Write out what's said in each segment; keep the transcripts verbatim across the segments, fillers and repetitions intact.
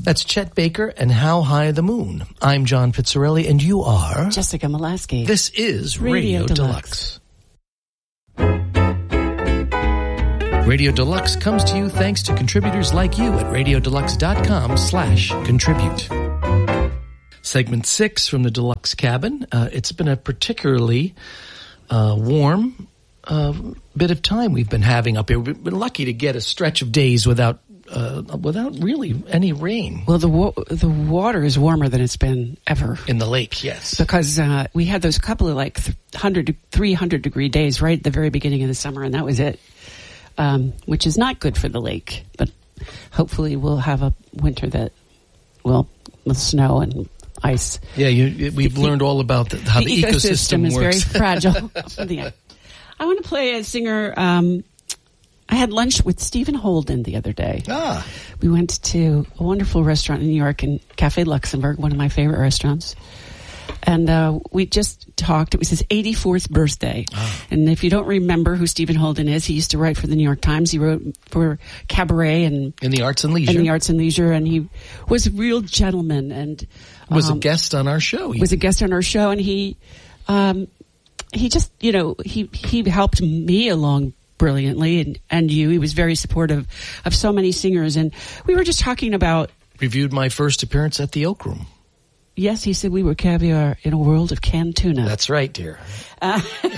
That's Chet Baker and How High the Moon. I'm John Pizzarelli, and you are... Jessica Molaski. This is Radio, Radio Deluxe. Deluxe. Radio Deluxe comes to you thanks to contributors like you at radiodeluxe.com slash contribute. Segment six from the Deluxe Cabin. Uh, it's been a particularly uh, warm uh, bit of time we've been having up here. We've been lucky to get a stretch of days without Uh, without really any rain. Well, the wa- the water is warmer than it's been ever. In the lake, yes. Because uh, we had those couple of like th- one hundred, three hundred degree days right at the very beginning of the summer, and that was it, um, which is not good for the lake. But hopefully we'll have a winter that, well, with snow and ice. Yeah, you, we've the, learned all about the, how the, the ecosystem, ecosystem is works. very fragile. Yeah. I want to play a singer... Um, I had lunch with Stephen Holden the other day. Ah. We went to a wonderful restaurant in New York, in Cafe Luxembourg, one of my favorite restaurants. And uh, we just talked. It was his eighty-fourth birthday. Ah. And if you don't remember who Stephen Holden is, he used to write for the New York Times. He wrote for Cabaret and in the Arts and Leisure. In the Arts and Leisure, and he was a real gentleman and um, was a guest on our show. Was a guest on our show, and he um, he just you know he he helped me along brilliantly, and, and you. He was very supportive of so many singers, and we were just talking about... Reviewed my first appearance at the Oak Room. Yes, he said we were caviar in a world of canned tuna. That's right, dear. Uh,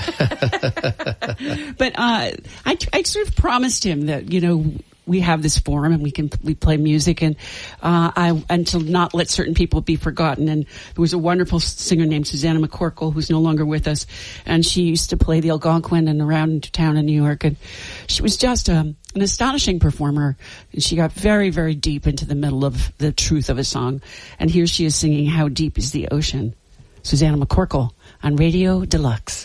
but uh, I, I sort of promised him that, you know, we have this forum and we can we play music, and uh, I and to not let certain people be forgotten. And there was a wonderful singer named Susanna McCorkle who's no longer with us, and she used to play the Algonquin and around town in New York, and she was just um, an astonishing performer. And she got very, very deep into the middle of the truth of a song. And here she is singing "How Deep Is the Ocean." Susanna McCorkle on Radio Deluxe.